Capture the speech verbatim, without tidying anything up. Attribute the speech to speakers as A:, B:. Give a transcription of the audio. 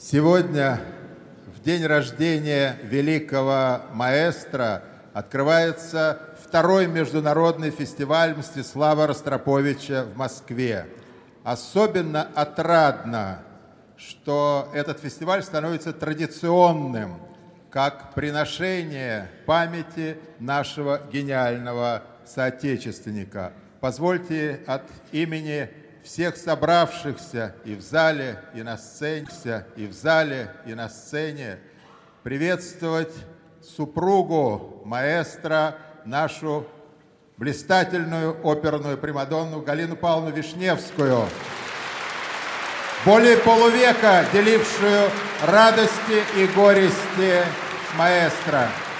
A: Сегодня, в день рождения великого маэстро, открывается второй международный фестиваль Мстислава Ростроповича в Москве. Особенно отрадно, что этот фестиваль становится традиционным, как приношение памяти нашего гениального соотечественника. Позвольте от имени всех собравшихся и в зале, и на сцене, и в зале, и на сцене приветствовать супругу маэстро, нашу блистательную оперную примадонну Галину Павловну Вишневскую, более полувека делившую радости и горести маэстро.